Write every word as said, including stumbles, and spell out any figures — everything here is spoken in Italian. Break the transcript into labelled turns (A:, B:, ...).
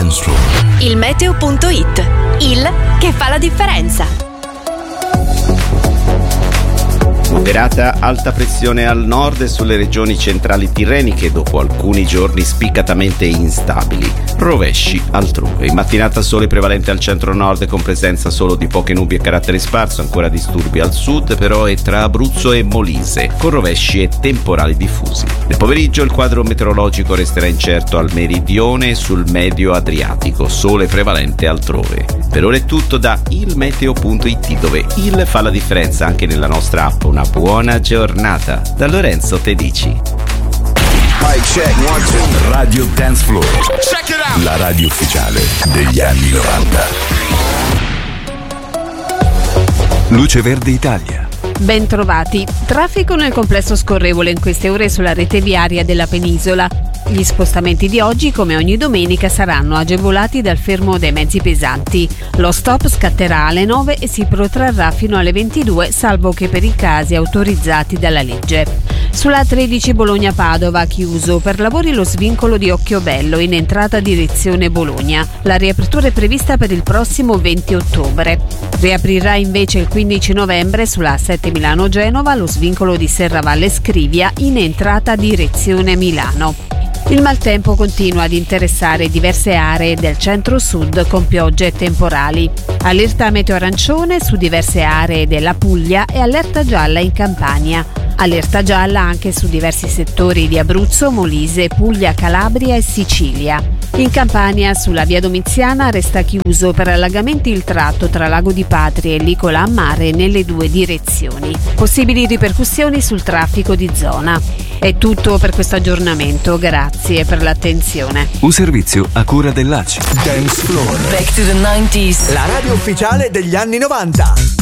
A: Dance Floor.
B: Il meteo punto it, il che fa la differenza.
C: Moderata alta pressione al nord e sulle regioni centrali tirreniche dopo alcuni giorni spiccatamente instabili. Rovesci altrove. In mattinata sole prevalente al centro-nord con presenza solo di poche nubi a carattere sparso, ancora disturbi al sud però e tra Abruzzo e Molise, con rovesci e temporali diffusi. Nel pomeriggio il quadro meteorologico resterà incerto al meridione e sul medio Adriatico, sole prevalente altrove. Per ora è tutto da il meteo punto it, dove il fa la differenza anche nella nostra app. Una buona giornata da Lorenzo Tedici.
A: Mic check, one, two. Radio Dance Floor. Check it out. La radio ufficiale degli anni novanta. Luce Verde Italia.
D: Ben trovati. Traffico nel complesso scorrevole in queste ore sulla rete viaria della penisola. Gli spostamenti di oggi, come ogni domenica, saranno agevolati dal fermo dei mezzi pesanti. Lo stop scatterà alle nove e si protrarrà fino alle ventidue, salvo che per i casi autorizzati dalla legge. Sulla tredici Bologna-Padova, chiuso per lavori lo svincolo di Occhiobello in entrata direzione Bologna. La riapertura è prevista per il prossimo venti ottobre. Riaprirà invece il quindici novembre sulla A sette Milano-Genova lo svincolo di Serravalle Scrivia in entrata direzione Milano. Il maltempo continua ad interessare diverse aree del centro-sud con piogge temporali. Allerta meteo arancione su diverse aree della Puglia e allerta gialla in Campania. Allerta gialla anche su diversi settori di Abruzzo, Molise, Puglia, Calabria e Sicilia. In Campania, sulla via Domiziana, resta chiuso per allagamenti il tratto tra Lago di Patria e Licola a Mare nelle due direzioni. Possibili ripercussioni sul traffico di zona. È tutto per questo aggiornamento, grazie per l'attenzione.
A: Un servizio a cura dell'A C I. Dance Floor.
E: Back to the nineties.
F: La radio ufficiale degli anni novanta.